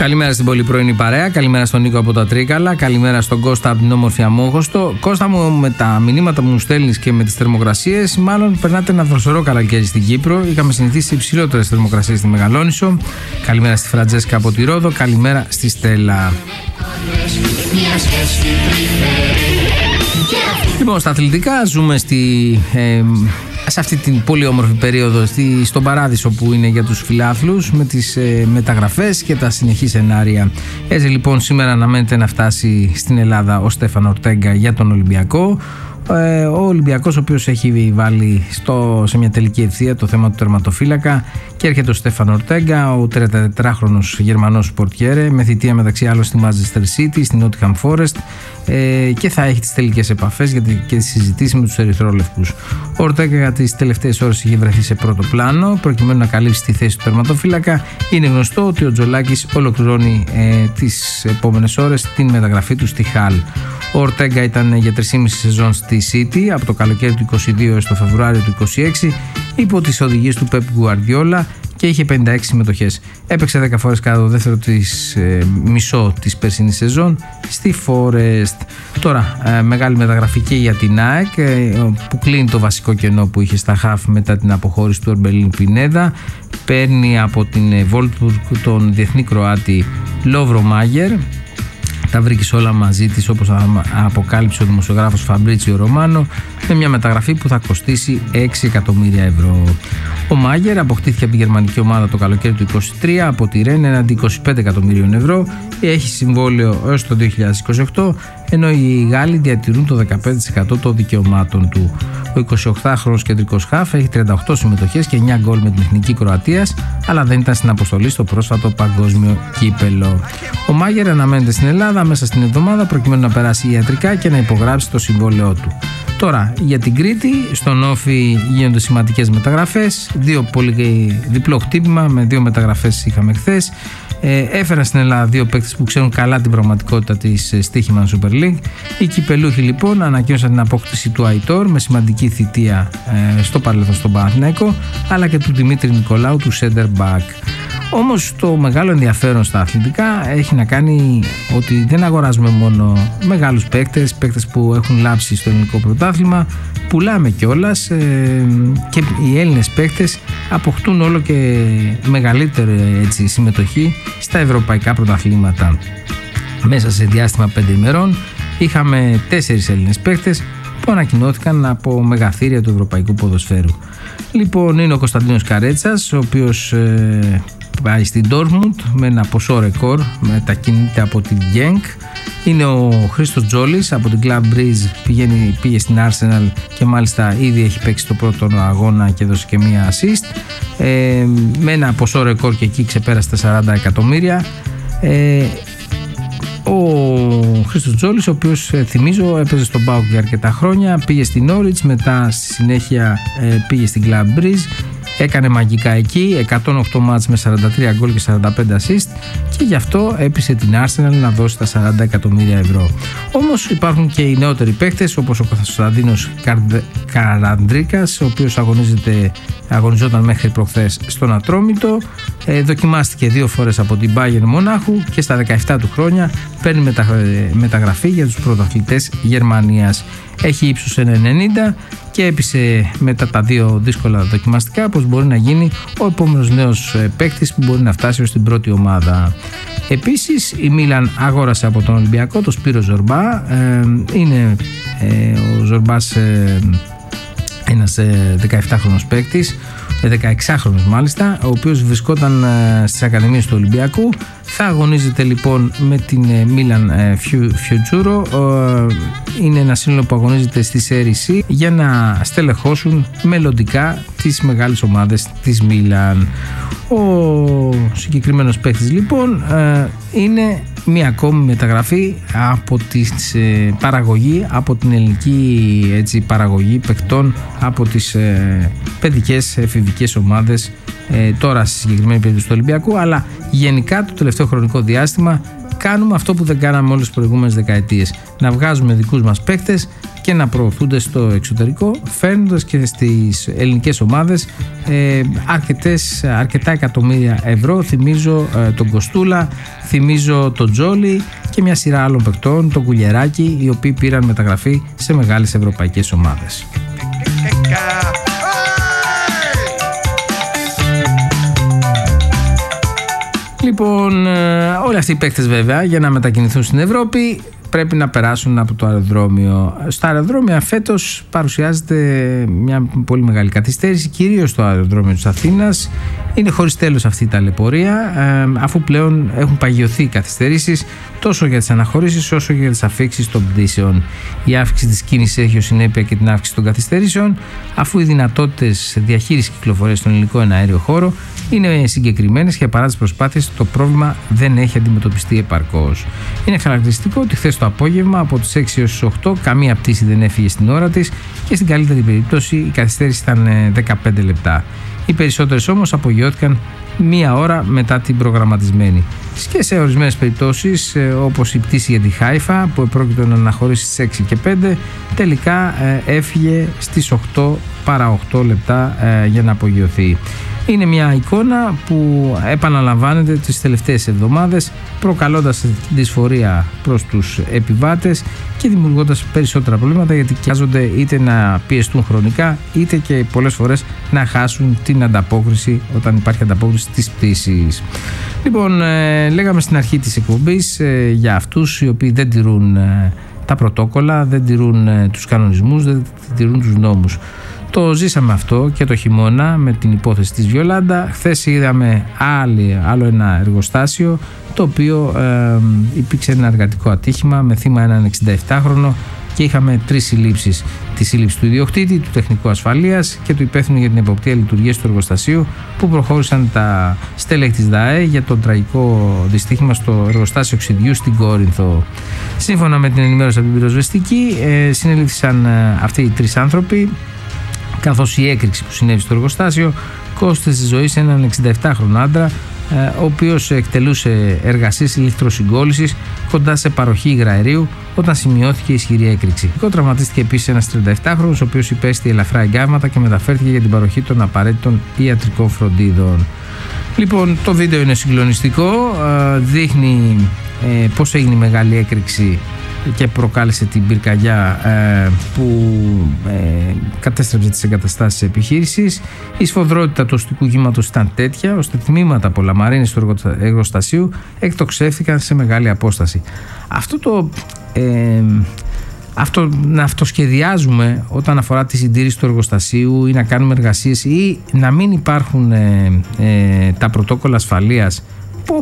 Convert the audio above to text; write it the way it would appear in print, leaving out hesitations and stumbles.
Καλημέρα στην πολύ πρωινή παρέα, καλημέρα στον Νίκο από τα Τρίκαλα, καλημέρα στον Κώστα από την όμορφη Αμόχωστο. Κώστα μου, με τα μηνύματα που μου στέλνεις και με τις θερμοκρασίες, μάλλον περνάτε ένα δροσερό καλοκαίρι στην Κύπρο. Είχαμε συνηθίσει υψηλότερες θερμοκρασίες στη Μεγαλόνισσο. Καλημέρα στη Φραντζέσκα από τη Ρόδο, καλημέρα στη Στέλλα. Λοιπόν, στα αθλητικά ζούμε σε αυτή την πολύ όμορφη περίοδο στον παράδεισο που είναι για τους φιλάθλους, με τις μεταγραφές και τα συνεχή σενάρια. Έτσι λοιπόν σήμερα αναμένεται να φτάσει στην Ελλάδα ο Στέφαν Ορτέγκα για τον Ολυμπιακό. Ο Ολυμπιακός, ο οποίος έχει βάλει σε μια τελική ευθεία το θέμα του τερματοφύλακα, και έρχεται ο Στέφαν Ορτέγκα, ο 34χρονος Γερμανός πορτιέρε, με θητεία μεταξύ άλλων στη Manchester City, στη Nottingham Forest, και θα έχει τις τελικές επαφές και τις συζητήσεις με τους ερυθρόλευκους. Ο Ορτέγκα τις τελευταίες ώρες είχε βρεθεί σε πρώτο πλάνο προκειμένου να καλύψει τη θέση του τερματοφύλακα. Είναι γνωστό ότι ο Τζολάκης ολοκληρώνει τις επόμενες ώρες την μεταγραφή του στη Χαλ. Ο Ορτέγκα ήταν για 3,5 σεζόν στη City από το καλοκαίρι του 22 έως το Φεβρουάριο του 26 υπό τις οδηγίες του Pep Guardiola και είχε 56 συμμετοχές. Έπαιξε 10 φορές κατά το δεύτερο μισό της περσινής σεζόν στη Forest. Τώρα μεγάλη μεταγραφή και για την ΑΕΚ, που κλείνει το βασικό κενό που είχε στα χαφ μετά την αποχώρηση του Ορμπελίν Πινέδα. Παίρνει από την Βόλτμπουργκ τον διεθνή Κροάτη Λόβρο Μάγερ. Τα βρήκε όλα μαζί της, όπως αποκάλυψε ο δημοσιογράφος Φαμπρίτσιο Ρωμάνο, με μια μεταγραφή που θα κοστίσει 6 εκατομμύρια ευρώ. Ο Μάγερ αποκτήθηκε από τη γερμανική ομάδα το καλοκαίρι του 23 από τη Ρεν έναντι 25 εκατομμυρίων ευρώ. Έχει συμβόλαιο έως το 2028, ενώ οι Γάλλοι διατηρούν το 15% των δικαιωμάτων του. Ο 28χρονος κεντρικός χαφ έχει 38 συμμετοχές και 9 γκολ με την εθνική Κροατίας, αλλά δεν ήταν στην αποστολή στο πρόσφατο παγκόσμιο κύπελο. Ο Μάγερ αναμένεται στην Ελλάδα μέσα στην εβδομάδα προκειμένου να περάσει ιατρικά και να υπογράψει το συμβόλαιό του. Τώρα για την Κρήτη, στον Όφη γίνονται σημαντικές μεταγραφές, διπλό χτύπημα με 2 μεταγραφές είχαμε χθες. Έφεραν στην Ελλάδα 2 παίκτες που ξέρουν καλά την πραγματικότητα της Στοίχημαν Super League. Οι κυπελούχοι λοιπόν ανακοίνωσαν την απόκτηση του Αϊτόρ με σημαντική θητεία στο παρελθόν στον Παναθηναϊκό, αλλά και του Δημήτρη Νικολάου, του Center Back. Όμως το μεγάλο ενδιαφέρον στα αθλητικά έχει να κάνει ότι δεν αγοράζουμε μόνο μεγάλους παίκτες που έχουν λάψει στο ελληνικό πρωτάθλημα, πουλάμε κιόλας και οι Έλληνες παίκτες αποκτούν όλο και μεγαλύτερη συμμετοχή στα ευρωπαϊκά πρωταθλήματα. Μέσα σε διάστημα 5 ημερών είχαμε 4 Έλληνες παίκτες που ανακοινώθηκαν από μεγαθύρια του ευρωπαϊκού ποδοσφαίρου. Λοιπόν, είναι ο Κωνσταντίνος Καρέτσας, ο οποίος πάει στην Dortmund με ένα ποσό ρεκόρ, μετακινείται από την Genk. Είναι ο Χρήστος Τζόλης από την Club Brugge, πήγε στην Arsenal και μάλιστα ήδη έχει παίξει το πρώτο αγώνα και έδωσε και μία assist, με ένα ποσό ρεκόρ και εκεί ξεπέρασε τα 40 εκατομμύρια. Ο Χρήστος Τζόλης, ο οποίος θυμίζω έπαιζε στον ΠΑΟΚ για αρκετά χρόνια, πήγε στην Norwich, μετά στη συνέχεια πήγε στην Club Brugge, έκανε μαγικά εκεί, 108 μάτς με 43 γκολ και 45 assist, και γι' αυτό έπεισε την Arsenal να δώσει τα 40 εκατομμύρια ευρώ. Όμως υπάρχουν και οι νεότεροι παίκτες, όπως ο Κωνσταντίνος Καραντρίκας, ο οποίος αγωνιζόταν μέχρι προχθές στον Ατρόμητο, δοκιμάστηκε 2 φορές από την Bayern Μονάχου και στα 17 του χρόνια παίρνει μεταγραφή για τους πρωταθλητές Γερμανίας. Έχει ύψος 1,90 και έπεισε μετά τα 2 δύσκολα δοκιμαστικά πως μπορεί να γίνει ο επόμενος νέος παίκτης που μπορεί να φτάσει ως την πρώτη ομάδα. Επίσης η Μίλαν αγόρασε από τον Ολυμπιακό το Σπύρο Ζορμπά. Είναι ο Ζορμπάς ένας 17χρονος παίκτης, 16χρονος μάλιστα, ο οποίος βρισκόταν στις ακαδημίες του Ολυμπιακού. Θα αγωνίζεται λοιπόν με την Μίλαν Φιουτζούρο. Είναι ένα σύνολο που αγωνίζεται στη Serie C για να στελεχώσουν μελλοντικά τις μεγάλες ομάδες της Μίλαν. Ο συγκεκριμένος παίκτης λοιπόν είναι μία ακόμη μεταγραφή από παραγωγή, από την ελληνική παραγωγή παικτών από τις παιδικές εφηβικές ομάδες, τώρα στη συγκεκριμένη περίπτωση του Ολυμπιακού, αλλά γενικά το τελευταίο χρονικό διάστημα κάνουμε αυτό που δεν κάναμε όλες τις προηγούμενες δεκαετίες. Να βγάζουμε δικούς μας παίκτες, και να προωθούνται στο εξωτερικό, φέρνοντας και στις ελληνικές ομάδες αρκετά εκατομμύρια ευρώ. Θυμίζω τον Κοστούλα, θυμίζω τον Τζόλι και μια σειρά άλλων παικτών, τον Κουλιεράκη, οι οποίοι πήραν μεταγραφή σε μεγάλες ευρωπαϊκές ομάδες. Λοιπόν, όλοι αυτοί οι παίκτες βέβαια για να μετακινηθούν στην Ευρώπη πρέπει να περάσουν από το αεροδρόμιο. Στα αεροδρόμια φέτος παρουσιάζεται μια πολύ μεγάλη καθυστέρηση, κυρίως στο αεροδρόμιο της Αθήνας. Είναι χωρίς τέλος αυτή η ταλαιπωρία, αφού πλέον έχουν παγιωθεί οι καθυστερήσεις τόσο για τις αναχωρήσεις όσο και για τις αφίξεις των πτήσεων. Η αύξηση της κίνησης έχει ως συνέπεια και την αύξηση των καθυστερήσεων, αφού οι δυνατότητες διαχείρισης κυκλοφορίας στον ελληνικό εναέριο χώρο είναι συγκεκριμένες και παρά τις προσπάθειες το πρόβλημα δεν έχει αντιμετωπιστεί επαρκώς. Είναι χαρακτηριστικό ότι χθες το απόγευμα από τις 6 έως τις 8 καμία πτήση δεν έφυγε στην ώρα της και στην καλύτερη περίπτωση η καθυστέρηση ήταν 15 λεπτά. Οι περισσότερες όμως απογειώθηκαν μία ώρα μετά την προγραμματισμένη. Και σε ορισμένες περιπτώσεις, όπως η πτήση για τη Χάιφα που επρόκειτο να αναχωρήσει στις 6 και 5, τελικά έφυγε στις 8 παρά 8 λεπτά για να απογειωθεί. Είναι μια εικόνα που επαναλαμβάνεται τις τελευταίες εβδομάδες, προκαλώντας δυσφορία προς τους επιβάτες και δημιουργώντας περισσότερα προβλήματα, γιατί κοιτάζονται είτε να πιεστούν χρονικά είτε και πολλές φορές να χάσουν την ανταπόκριση όταν υπάρχει ανταπόκριση της πτήσης. Λοιπόν, λέγαμε στην αρχή της εκπομπής για αυτούς οι οποίοι δεν τηρούν τα πρωτόκολλα, δεν τηρούν τους κανονισμούς, δεν τηρούν τους νόμους. Το ζήσαμε αυτό και το χειμώνα με την υπόθεση της Βιολάντα. Χθες είδαμε άλλο ένα εργοστάσιο το οποίο υπήρξε ένα εργατικό ατύχημα με θύμα έναν 67χρονο και είχαμε 3 συλλήψεις. Τη σύλληψη του ιδιοκτήτη, του τεχνικού ασφαλείας και του υπεύθυνου για την εποπτεία λειτουργίας του εργοστασίου, που προχώρησαν τα στέλεχη της ΔΑΕ για το τραγικό δυστύχημα στο εργοστάσιο ξυδιού στην Κόρινθο. Σύμφωνα με την ενημέρωση από την πυροσβεστική, συνελήφθησαν αυτοί οι 3 άνθρωποι, καθώς η έκρηξη που συνέβη στο εργοστάσιο κόστησε τη ζωή σε έναν 67χρονο άντρα, ο οποίος εκτελούσε εργασίες ηλεκτροσυγκόλλησης κοντά σε παροχή υγραερίου όταν σημειώθηκε ισχυρή έκρηξη. Τραυματίστηκε επίσης ένας 37χρονος, ο οποίος υπέστη ελαφρά εγκάβματα και μεταφέρθηκε για την παροχή των απαραίτητων ιατρικών φροντίδων. Λοιπόν, το βίντεο είναι συγκλονιστικό, δείχνει πώς έγινε η μεγάλη έκρηξη και προκάλεσε την πυρκαγιά που κατέστρεψε τις εγκαταστάσεις της επιχείρησης. Η σφοδρότητα του αστικού κύματος ήταν τέτοια ώστε τμήματα από λαμαρίνες του εργοστασίου εκτοξεύθηκαν σε μεγάλη απόσταση. Αυτό να αυτοσχεδιάζουμε όταν αφορά τη συντήρηση του εργοστασίου ή να κάνουμε εργασίες ή να μην υπάρχουν τα πρωτόκολλα ασφαλείας